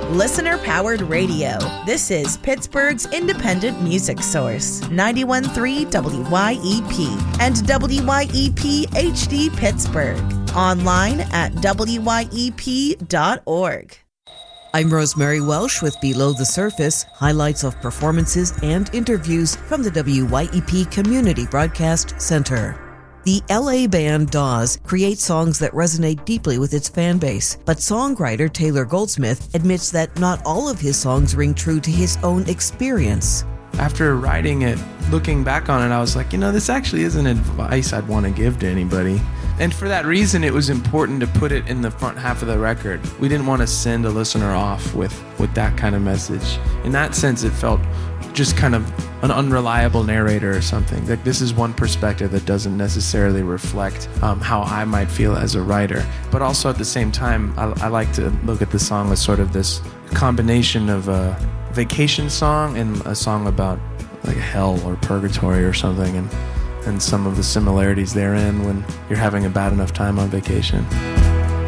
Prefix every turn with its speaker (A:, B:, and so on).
A: Listener-powered radio. This is Pittsburgh's independent music source. 91.3 WYEP and WYEP HD Pittsburgh. Online at wyep.org.
B: I'm Rosemary Welsh with Below the Surface, highlights of performances and interviews from the WYEP Community Broadcast Center. The LA band Dawes creates songs that resonate deeply with its fan base, but songwriter Taylor Goldsmith admits that not all of his songs ring true to his own experience.
C: After writing it, looking back on it, I was like, this actually isn't advice I'd want to give to anybody. And for that reason, it was important to put it in the front half of the record. We didn't want to send a listener off with that kind of message. In that sense, it felt just kind of an unreliable narrator or something. Like, this is one perspective that doesn't necessarily reflect how I might feel as a writer. But also at the same time, I like to look at the song as sort of this combination of a vacation song and a song about like hell or purgatory or something, and some of the similarities therein when you're having a bad enough time on vacation.